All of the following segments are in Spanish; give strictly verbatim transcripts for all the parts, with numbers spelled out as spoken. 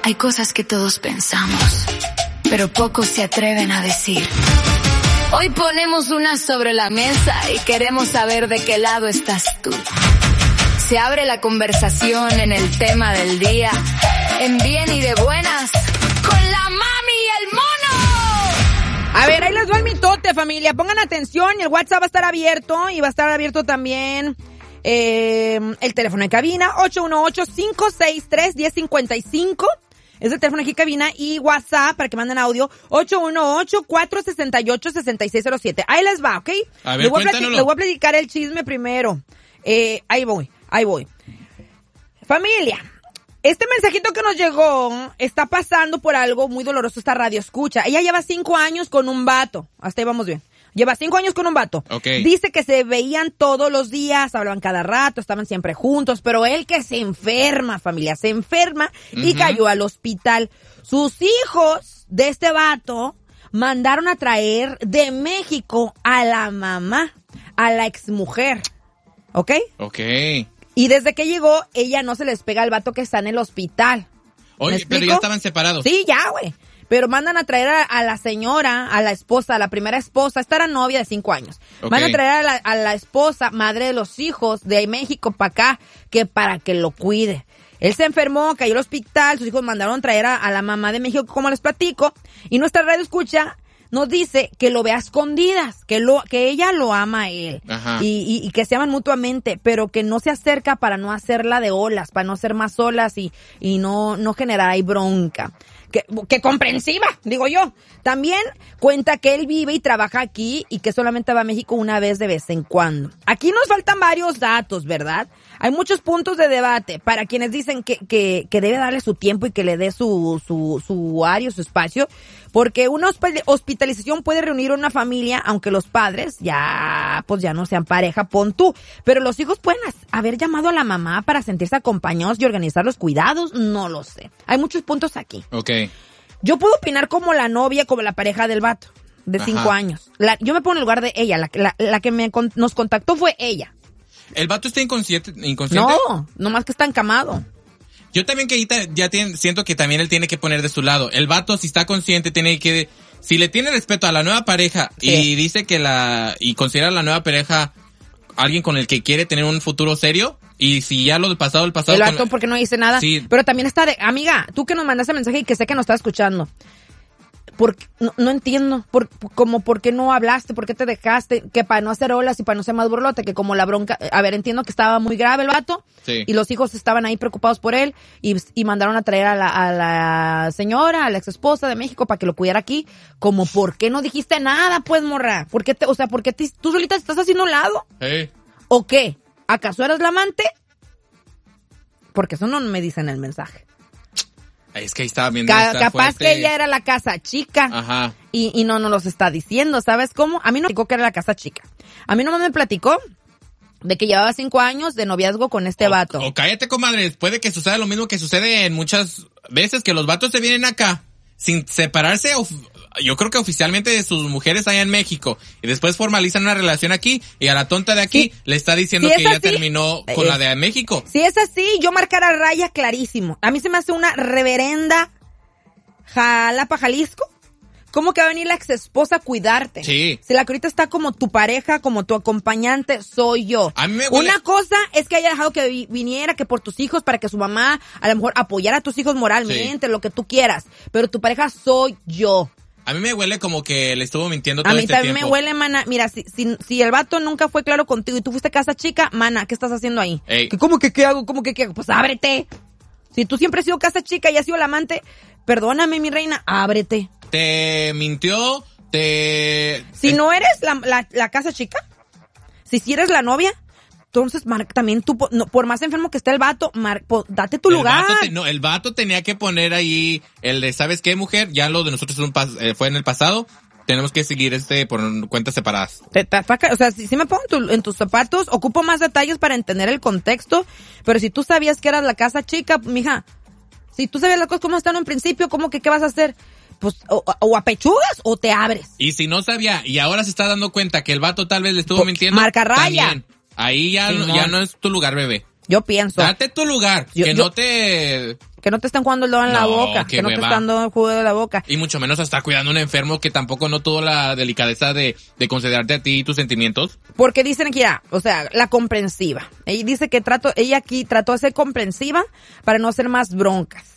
Hay cosas que todos pensamos, pero pocos se atreven a decir. Hoy ponemos una sobre la mesa y queremos saber de qué lado estás tú. Se abre la conversación en el tema del día, en bien y de buenas, con la mami y el mono. A ver, ahí les doy el mitote, familia. Pongan atención, el WhatsApp va a estar abierto y va a estar abierto también eh, el teléfono de cabina, ocho uno ocho, cinco seis tres, uno cero cinco cinco. Es el teléfono aquí de cabina y WhatsApp para que manden audio, ocho uno ocho, cuatro seis ocho, seis seis cero siete. Ahí les va, ¿ok? A ver, les voy a, cuéntanoslo. les voy a platicar el chisme primero. Eh, ahí voy, ahí voy. Familia, este mensajito que nos llegó está pasando por algo muy doloroso esta radio escucha. Ella lleva cinco años con un vato. Hasta ahí vamos bien. Lleva cinco años con un vato. Okay. Dice que se veían todos los días, hablaban cada rato, estaban siempre juntos, pero él que se enferma, familia, se enferma y Ujú. cayó al hospital. Sus hijos de este vato mandaron a traer de México a la mamá, a la exmujer. ¿Ok? Ok. Y desde que llegó, ella no se les pega al vato que está en el hospital. ¿Me Oye, pero explico? ya estaban separados. Sí, ya, güey. Pero mandan a traer a, a la señora, a la esposa, a la primera esposa. Esta era novia de cinco años. Ok. Van a traer a la, a la esposa, madre de los hijos, de México para acá, que para que lo cuide. Él se enfermó, cayó al hospital, sus hijos mandaron traer a, a la mamá de México, como les platico. Y nuestra radio escucha nos dice que lo ve a escondidas, que lo que ella lo ama a él. Ajá. Y, y, y que se aman mutuamente, pero que no se acerca para no hacerla de olas, para no ser más olas y, y no, no generar ahí bronca. Que, que comprensiva, digo yo. También cuenta que él vive y trabaja aquí y que solamente va a México una vez de vez en cuando. Aquí nos faltan varios datos, ¿verdad? Hay muchos puntos de debate para quienes dicen que, que, que debe darle su tiempo y que le dé su, su, su área, su espacio, porque una hospitalización puede reunir a una familia, aunque los padres ya, pues ya no sean pareja, pon tú. Pero los hijos pueden haber llamado a la mamá para sentirse acompañados y organizar los cuidados, no lo sé. Hay muchos puntos aquí. Ok. Yo puedo opinar como la novia, como la pareja del vato, de Ajá. cinco años. La, yo me pongo en el lugar de ella, la, la, la que me, con, nos contactó fue ella. ¿El vato está inconsciente? inconsciente? No, nomás que está encamado. Yo también que ahorita ya tiene, siento que también él tiene que poner de su lado. El vato, si está consciente, tiene que... Si le tiene respeto a la nueva pareja Sí. y dice que la... Y considera a la nueva pareja alguien con el que quiere tener un futuro serio, y si ya lo del pasado, el pasado... El con- vato porque no dice nada. Sí. Pero también está de... Amiga, tú que nos mandaste mensaje y que sé que nos está escuchando. ¿Por qué? No, no entiendo. Por, como por qué no hablaste, por qué te dejaste, que para no hacer olas y para no ser más burlote, que como la bronca... A ver, entiendo que estaba muy grave el vato. Sí. Y los hijos estaban ahí preocupados por él y, y mandaron a traer a la, a la señora, a la ex esposa de México para que lo cuidara aquí. Como, ¿por qué no dijiste nada, pues, morra? ¿Por qué te, o sea, ¿por qué te, tú solita te estás haciendo un lado? Eh. ¿O qué? ¿Acaso eres la amante? Porque eso no me dice en el mensaje. Es que ahí estaba viendo... Ca- está capaz fuerte. que ella era la casa chica. Ajá. Y, y no nos los está diciendo, ¿sabes cómo? A mí no me platicó que era la casa chica. A mí no me platicó de que llevaba cinco años de noviazgo con este O- vato. O cállate, comadre. Puede que suceda lo mismo que sucede en muchas veces, que los vatos se vienen acá sin separarse, of- yo creo que oficialmente de sus mujeres allá en México, y después formalizan una relación aquí, y a la tonta de aquí Sí. le está diciendo Si que es ya así, terminó con eh, la de México. Si es así, yo marcara raya clarísimo. A mí se me hace una reverenda Jalapa, Jalisco. ¿Cómo que va a venir la ex esposa a cuidarte? Sí. Si la que ahorita está como tu pareja, como tu acompañante, soy yo. A mí me huele- Una cosa es que haya dejado que vi- viniera, que por tus hijos, para que su mamá a lo mejor apoyara a tus hijos moralmente, lo que tú quieras. Pero tu pareja soy yo. A mí me huele como que le estuvo mintiendo todo A mí este también tiempo. me huele, mana. Mira, si, si, si el vato nunca fue claro contigo y tú fuiste casa chica, mana, ¿qué estás haciendo ahí? Ey. ¿Qué- ¿Cómo que qué hago? ¿Cómo que qué hago? Pues ábrete. Si tú siempre has sido casa chica y has sido la amante, perdóname, mi reina, ábrete. Te mintió, te... Si no eres la, la, la casa chica, si sí eres la novia, entonces mar, también tú, po- no, por más enfermo que esté el vato, mar, po- date tu el lugar. vato te- no, el vato tenía que poner ahí el de, ¿sabes qué, mujer? Ya lo de nosotros es un pas- eh, fue en el pasado. Tenemos que seguir este por cuentas separadas. Te, te ataca- o sea, si, si me pongo en, tu- en tus zapatos, ocupo más detalles para entender el contexto, pero si tú sabías que eras la casa chica, mija, si tú sabías las cosas como están en principio, ¿cómo que qué vas a hacer? Pues, o, o apechugas o te abres. Y si no sabía, y ahora se está dando cuenta que el vato tal vez le estuvo Po- mintiendo. marca raya. También. Ahí ya, Sí, no, no. ya no es tu lugar, bebé. Yo pienso. Date tu lugar, Yo- que yo- no te... Que no te estén jugando el dedo en No, la boca. qué Que no te hueva. estén dando el jugo de la boca. Y mucho menos estar cuidando a un enfermo que tampoco no tuvo la delicadeza de, de considerarte a ti y tus sentimientos. Porque dicen aquí, ah, o sea, la comprensiva. Ella dice que trato, ella aquí trató de ser comprensiva para no hacer más broncas.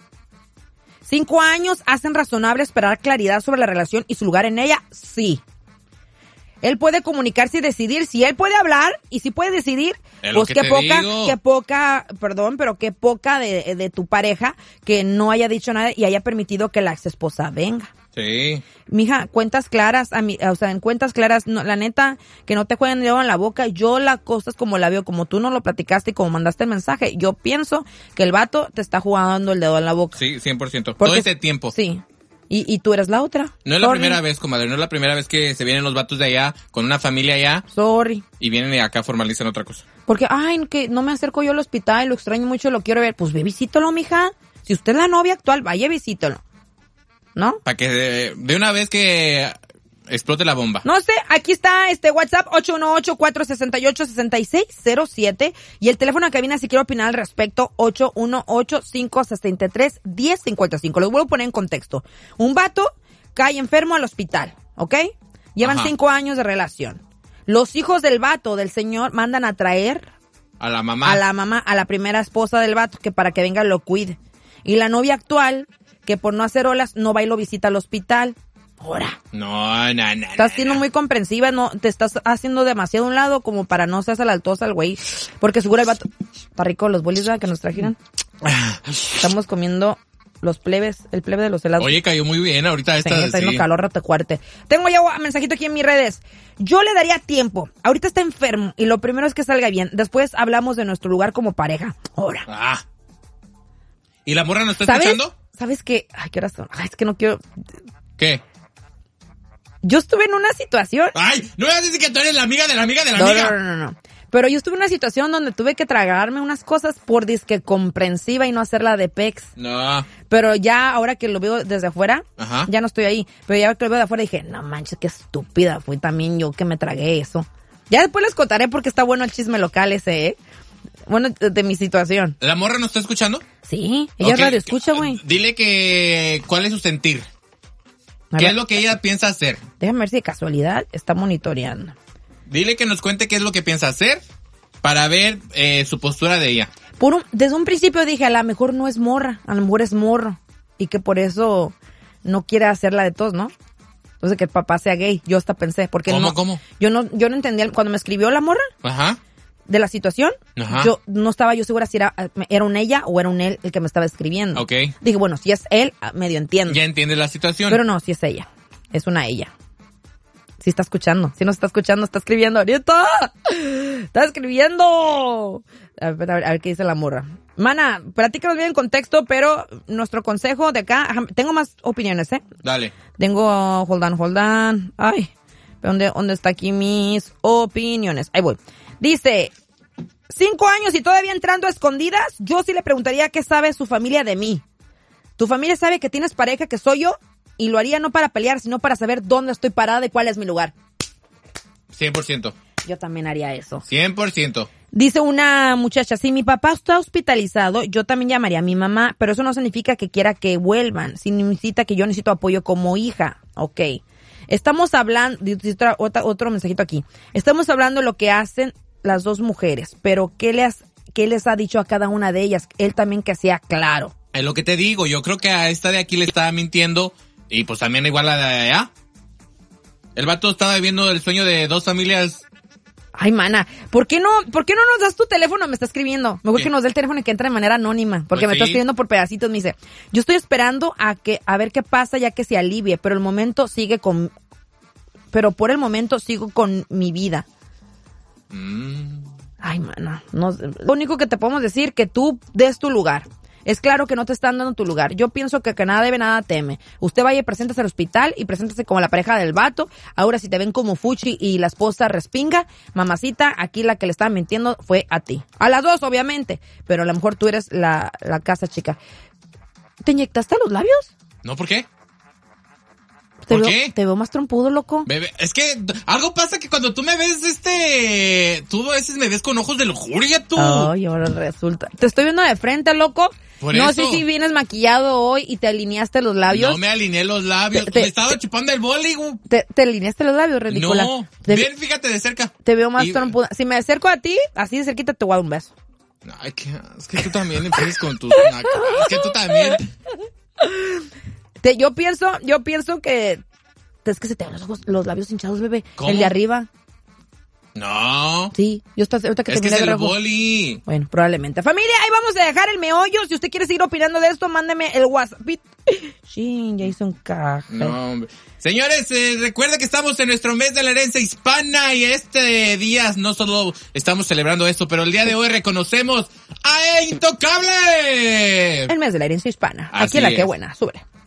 Cinco años hacen razonable esperar claridad sobre la relación y su lugar en ella, sí. Él puede comunicarse y decidir. Si él puede hablar y si puede decidir, Es lo pues que qué te poca, digo. qué poca, perdón, pero qué poca de, de tu pareja que no haya dicho nada y haya permitido que la ex esposa venga. Sí. Mija, cuentas claras, a mi, o sea, en cuentas claras, no, la neta, que no te jueguen el dedo en la boca. Yo la cosa es como la veo, como tú no lo platicaste y como mandaste el mensaje. Yo pienso que el vato te está jugando el dedo en la boca. Sí, cien por ciento. Porque- Todo ese tiempo. Sí. Y, y tú eres la otra. No es la Sorry. primera vez, comadre. No es la primera vez que se vienen los vatos de allá con una familia allá Sorry. y vienen y acá formalizan otra cosa. Porque, ay, que no me acerco yo al hospital, lo extraño mucho, lo quiero ver. Pues ve, visítalo, mija. Si usted es la novia actual, vaya, visítalo. ¿No? Para que de, de una vez que explote la bomba. No sé, aquí está este WhatsApp ocho uno ocho, cuatro seis ocho, seis seis cero siete y el teléfono de cabina si quiero opinar al respecto ocho uno ocho, cinco seis tres, uno cero cinco cinco. Los vuelvo a poner en contexto. Un vato cae enfermo al hospital, ¿ok? Llevan Ajá. cinco años de relación. Los hijos del vato, del señor, mandan a traer A la mamá. a la mamá, a la primera esposa del vato, que para que venga lo cuide. Y la novia actual, que por no hacer olas, no va y lo visita al hospital. Ahora. No, no, no. Estás no, siendo no. muy comprensiva, no te estás haciendo demasiado a un lado como para no seas alaltosa al güey. Porque seguro el vato... Está rico los bolis, ¿verdad? Que nos trajeron. Estamos comiendo los plebes, el plebe de los helados. Oye, cayó muy bien ahorita Sí, esta. está Sí, haciendo calor, rata fuerte. Tengo ya un mensajito aquí en mis redes. Yo le daría tiempo. Ahorita está enfermo y lo primero es que salga bien. Después hablamos de nuestro lugar como pareja. Ahora. Ah. ¿Y la morra no está ¿Sabes? escuchando? ¿Sabes qué? Ay, ¿qué horas son? Ay, es que no quiero... ¿Qué? Yo estuve en una situación... Ay, no me vas a decir que tú eres la amiga de la amiga de la No, amiga. no, no, no, no. Pero yo estuve en una situación donde tuve que tragarme unas cosas por disque comprensiva y no hacerla de pex. No. Pero ya, ahora que lo veo desde afuera, Ajá. ya no estoy ahí. Pero ya que lo veo de afuera dije, no manches, qué estúpida fui también yo que me tragué eso. Ya después les contaré porque está bueno el chisme local ese, ¿eh? Bueno, de, de mi situación. ¿La morra no está escuchando? Sí, ella Ok, radio escucha, güey. Dile que... ¿Cuál es su sentir? A ¿Qué ver, es lo que ella piensa hacer? Déjame ver si de casualidad está monitoreando. Dile que nos cuente qué es lo que piensa hacer para ver eh, su postura de ella. Por un, desde un principio dije, a lo mejor no es morra, a lo mejor es morro. Y que por eso no quiere hacerla de todos, ¿no? Entonces que el papá sea gay. Yo hasta pensé, porque ¿Cómo, no, cómo? Yo no, yo no entendía, cuando me escribió la morra Ajá. de la situación, Ajá. yo no estaba yo segura si era, era un ella o era un él el que me estaba escribiendo. Ok. Dije, bueno, si es él, medio entiendo. Ya entiende la situación. Pero no, si es ella. Es una ella. Si está escuchando. Si no está escuchando, está escribiendo. ¡Ahorita! ¡Está escribiendo! A ver, a ver, a ver qué dice la morra. Mana, platícanos bien el contexto, pero nuestro consejo de acá... ajá, tengo más opiniones, ¿eh? Dale. Tengo... Hold on, hold on. Ay, ¿dónde, dónde está aquí mis opiniones? Ahí voy. Dice... Cinco años y todavía entrando a escondidas, yo sí le preguntaría qué sabe su familia de mí. ¿Tu familia sabe que tienes pareja, que soy yo? Y lo haría no para pelear, sino para saber dónde estoy parada y cuál es mi lugar. cien por ciento. Yo también haría eso. cien por ciento. Dice una muchacha, si mi papá está hospitalizado, yo también llamaría a mi mamá, pero eso no significa que quiera que vuelvan. Significa que yo necesito apoyo como hija. Ok. Estamos hablando, otra, otra, otro mensajito aquí. Estamos hablando de lo que hacen las dos mujeres, pero ¿qué les, qué les ha dicho a cada una de ellas? Él también que sea claro. Es lo que te digo. Yo creo que a esta de aquí le estaba mintiendo. Y pues también igual a la de allá. El vato estaba viviendo el sueño de dos familias. Ay, mana, ¿por qué no, por qué no nos das tu teléfono? Me está escribiendo. Mejor ¿Qué? que nos dé el teléfono y que entre de manera anónima. Porque Pues me está sí. escribiendo por pedacitos. Me dice, yo estoy esperando a que, a ver qué pasa ya que se alivie, pero el momento sigue con, pero por el momento sigo con mi vida. Mm. Ay, mana, no, lo único que te podemos decir que tú des tu lugar. Es claro que no te están dando tu lugar. Yo pienso que, que nada debe, nada teme. Usted vaya y preséntese al hospital y preséntese como la pareja del vato. Ahora si te ven como fuchi y la esposa respinga, mamacita, aquí la que le estaba mintiendo fue a ti. A las dos, obviamente, pero a lo mejor tú eres la, la casa chica. ¿Te inyectaste los labios? ¿No? ¿Por qué? Te ¿Por veo, qué? Te veo más trompudo, loco. Bebé, es que algo pasa que cuando tú me ves, este... Tú a veces me ves con ojos de lujuria, tú. Ay, ahora resulta. Te estoy viendo de frente, loco. Por no eso. sé si vienes maquillado hoy y te alineaste los labios. No me alineé los labios. Te- te- me estaba te- chupando el boli, güey. Te, te alineaste los labios, ridícula. No. Te, Ven, fíjate de cerca. te veo más Y- trompuda. Si me acerco a ti, así de cerquita te voy a dar un beso. Ay, que, es que tú también empiezas con tus nacas. Es que tú también. Te, yo pienso, yo pienso que es que se te ven los ojos, los labios hinchados, bebé. ¿Cómo? El de arriba. No. Sí, yo estoy ahorita que Es que terminé es de el rejo- boli. Bueno, probablemente. Familia, ahí vamos a dejar el meollo. Si usted quiere seguir opinando de esto, mándeme el WhatsApp. Sí, ya hizo un caja. No, hombre. Señores, eh, recuerda que estamos en nuestro mes de la herencia hispana y este día no solo estamos celebrando esto, pero el día de hoy reconocemos a Intocable. El mes de la herencia hispana. Así Aquí en la es. que buena, súbele.